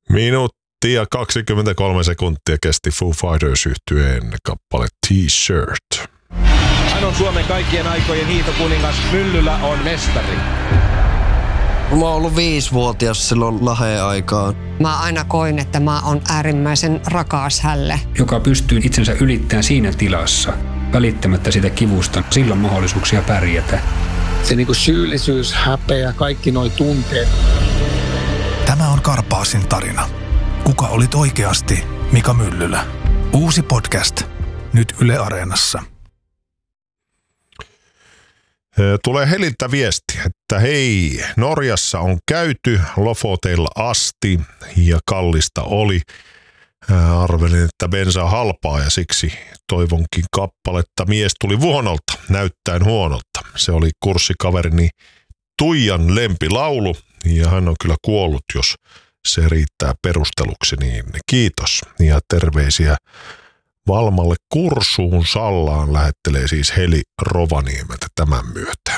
Minuutti ja 23 sekuntia kesti Foo Fighters-yhtyeen kappale T-shirt. Hän on Suomen kaikkien aikojen hiihtokuningas. Myllylä on mestari. Mä oon ollut 5-vuotias silloin Laheen aikaan. Mä aina koin, että mä oon äärimmäisen rakas hälle. Joka pystyy itsensä ylittämään siinä tilassa, välittämättä sitä kivusta, sillä on mahdollisuuksia pärjätä. Se niinku syyllisyys, häpeä, kaikki noi tunteet. Tämä on Karpaasin tarina. Kuka olit oikeasti Mika Myllylä? Uusi podcast, nyt Yle Areenassa. Tulee Heliltä viesti, että hei, Norjassa on käyty Lofoteilla asti ja kallista oli. Arvelin, että bensa halpaa ja siksi toivonkin kappaletta Mies tuli vuonolta, näyttäen huonolta. Se oli kurssikaverini Tuijan lempilaulu ja hän on kyllä kuollut, jos se riittää perusteluksi, niin kiitos. Ja terveisiä Valmalle Kursuun Sallaan lähettelee siis Heli Rovaniemeltä tämän myötä.